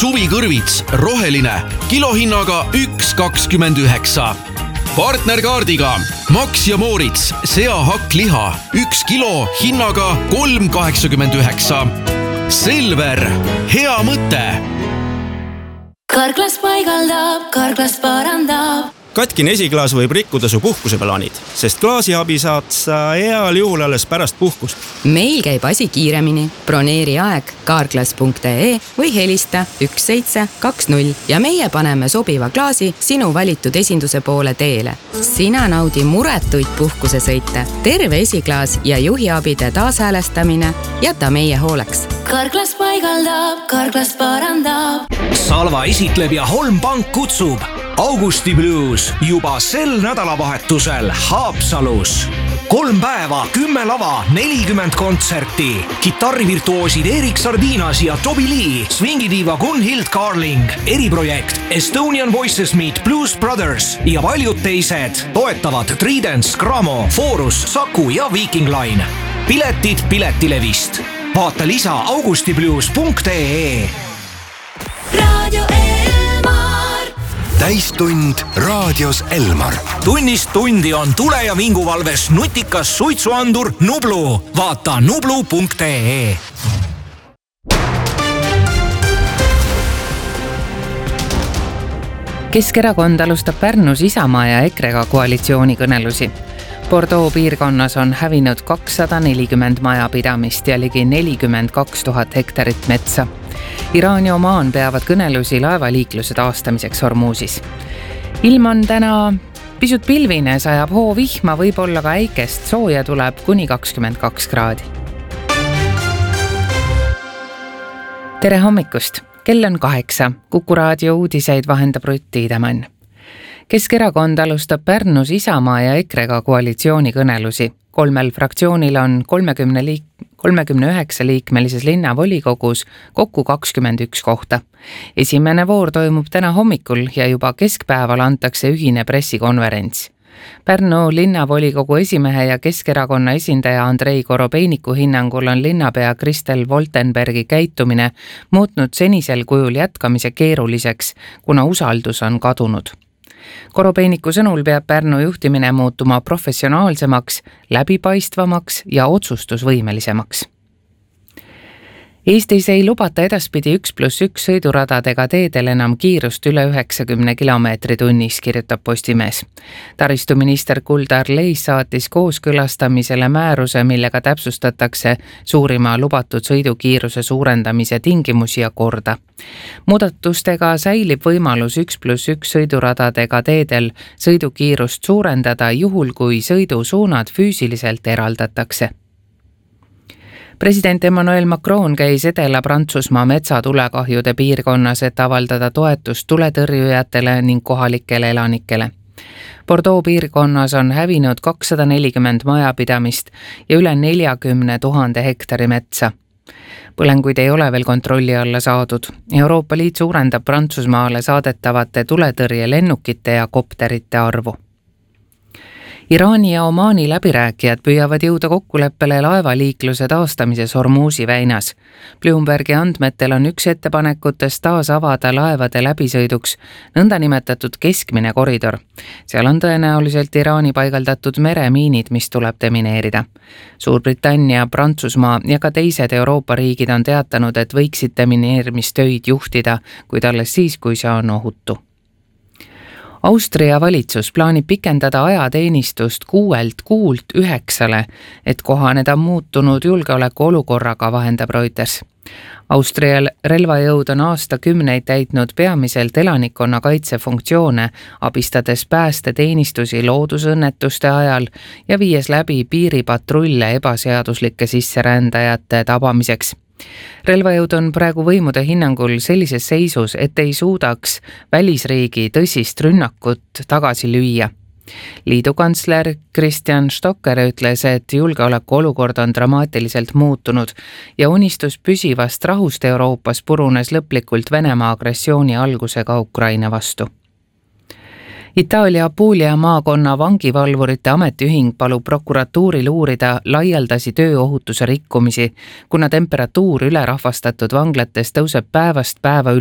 suvikõrvits, roheline, kilohinnaga 1,29. Partnerkaardiga Max ja Moritz, seahakkliha, 1 kilo hinnaga 3,89. Silver, hea mõte. Karklas paigaldab, Karklas parandab. Katkine esiklaas võib rikkuda su puhkuseplaanid, sest klaasiabi saad sa heal juhul alles pärast puhkust. Meil käib asi kiiremini. Broneeri aeg karklas.ee või helista 1720 ja meie paneme sobiva klaasi sinu valitud esinduse poole teele. Sina naudi muretuid puhkusesõite, terve esiklaas ja juhiabide taashäälestamine jäta meie hooleks. Karklas paigaldab, Karklas parandab. Salva esitleb ja Holm Pank kutsub Augusti Blues juba sel nädalavahetusel Haapsalus. 3 päeva, 10 lava, 40 kontserti. Kitarrivirtuoosid Erik Sardinas ja Toby Lee, swingidiiva Gunhild Carling, eriprojekt Estonian Voices Meet Blues Brothers ja paljud teised. Toetavad Tridents, Gramo, Forus, Saku ja Viking Line. Piletid Piletilevist. Vaata lisa augustiblues.ee. Radio Elmar. Täistund raadios Elmar. Tunnist tundi on tule ja vinguvalves nutikas suitsuandur Nublu. Vaata nublu.ee. Keskerakond alustab Pärnus Isamaa ja EKRE-ga koalitsioonikõnelusi. Bordeaux piirkonnas on hävinud 240 majapidamist ja ligi 42 000 hektarit metsa. Iraan ja Omaan peavad kõnelusi laevaliikluse taastamiseks Hormuusis. Ilm on täna pisut pilvine, sajab hoo vihma, võib-olla ka äikest, sooja tuleb kuni 22 kraadi. Tere hommikust! Kell on 8. Kuku raadio uudiseid vahendab Rutt Tiidemann. Keskerakond alustab Pärnus Isamaa ja EKRE-ga koalitsioonikõnelusi. 3 fraktsioonil on 39 liikmelises linnavolikogus kokku 21 kohta. Esimene voor toimub täna hommikul ja juba keskpäeval antakse ühine pressikonverents. Pärnu linnavolikogu esimehe ja Keskerakonna esindaja Andrei Korobeiniku hinnangul on linnapea Kristel Woltenbergi käitumine muutnud senisel kujul jätkamise keeruliseks, kuna usaldus on kadunud. Korobeiniku sõnul peab Pärnu juhtimine muutuma professionaalsemaks, läbipaistvamaks ja otsustusvõimelisemaks. Eestis ei lubata edaspidi 1+1 sõiduradadega teedel enam kiirust üle 90 kilomeetri tunnis, kirjutab Postimees. Taristuminister Kuldar Leis saatis kooskõlastamisele määruse, millega täpsustatakse suurima lubatud sõidukiiruse suurendamise tingimusi ja korda. Muudatustega säilib võimalus 1+1 sõiduradadega teedel sõidukiirust suurendada juhul, kui sõidusuunad füüsiliselt eraldatakse. President Emmanuel Macron käis Edela-Prantsusmaa metsatulekahjude piirkonnas, et avaldada toetust tuletõrjujatele ning kohalikele elanikele. Bordeaux piirkonnas on hävinud 240 majapidamist ja üle 40 000 hektari metsa. Põlenguid ei ole veel kontrolli alla saadud. Euroopa Liit suurendab Prantsusmaale saadetavate tuletõrjelennukite ja kopterite arvu. Iraani ja Omaani läbirääkijad püüavad jõuda kokkuleppele laevaliikluse taastamises Hormuusi väinas. Bloombergi andmetel on üks ettepanekutest taas avada laevade läbisõiduks nõndanimetatud keskmine koridor. Seal on tõenäoliselt Iraani paigaldatud meremiinid, mis tuleb demineerida. Suurbritannia, Prantsusmaa ja ka teised Euroopa riigid on teatanud, et võiksid demineerimistöid juhtida, kuid alles siis, kui see on ohutu. Austria valitsus plaanib pikendada ajateenistust 6 kuult 9, et kohaneda muutunud julgeoleku olukorraga, vahendab Reuters. Austrial relvajõud on aastakümneid täitnud peamiselt elanikkonna kaitsefunktsioone, abistades päästeteenistusi loodusõnnetuste ajal ja viies läbi piiripatrulle ebaseaduslike sisserändajate tabamiseks. Relvajõud on praegu võimude hinnangul sellises seisus, et ei suudaks välisriigi tõsist rünnakut tagasi lüüa. Liidu kantsler Christian Stocker ütles, et julgeoleku olukord on dramaatiliselt muutunud ja unistus püsivast rahust Euroopas purunes lõplikult Venemaa agressiooni algusega Ukraina vastu. Itaalia Apulia maakonna vangivalvurite ametiühing palub prokuratuuril uurida laialdasi tööohutuse rikkumisi, kuna temperatuur ülerahvastatud vanglates tõuseb päevast päeva